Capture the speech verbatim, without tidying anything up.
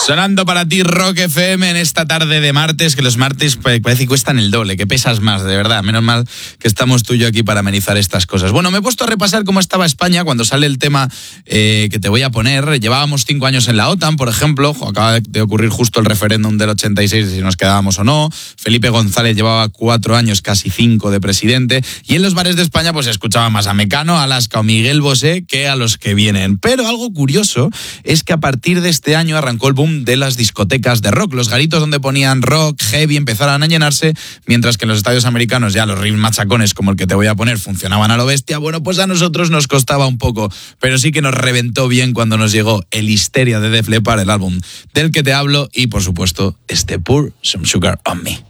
Sonando para ti Rock F M en esta tarde de martes, que los martes parece que cuestan el doble, que pesas más, de verdad. Menos mal que estamos tú y yo aquí para amenizar estas cosas. Bueno, me he puesto a repasar cómo estaba España cuando sale el tema eh, que te voy a poner. Llevábamos cinco años en la OTAN, por ejemplo. Acaba de ocurrir justo el referéndum del ochenta y seis, de si nos quedábamos o no. Felipe González llevaba cuatro años, casi cinco, de presidente. Y en los bares de España pues se escuchaba más a Mecano, a Alaska o Miguel Bosé que a los que vienen. Pero algo curioso es que a partir de este año arrancó el boom de las discotecas de rock. Los garitos donde ponían rock, heavy, empezaron a llenarse, mientras que en los estadios americanos ya los ritmos machacones como el que te voy a poner funcionaban a lo bestia. Bueno, pues a nosotros nos costaba un poco, pero sí que nos reventó bien cuando nos llegó el Histeria de Def Leppard, el álbum del que te hablo, y por supuesto este Pour Some Sugar on Me.